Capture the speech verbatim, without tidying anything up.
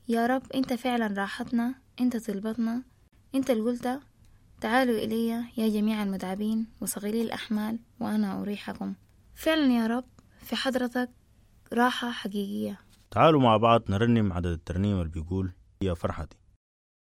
يا رب أنت فعلا راحتنا، أنت طلبتنا، أنت اللي قلت تعالوا إلي يا جميع المتعبين وصغيري الأحمال وأنا أريحكم. فعلا يا رب في حضرتك راحة حقيقية. تعالوا مع بعض نرنم عدد الترنيم اللي بيقول يا فرحتي.